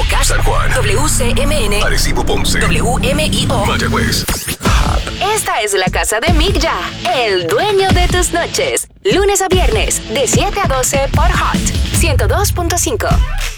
Caracas, San Juan, WCMN, Arecibo, Ponce, WMIO, Mayagüez. Esta es la casa de Mick Ya, el dueño de tus noches. Lunes a viernes, de 7 a 12 por Hot 102.5.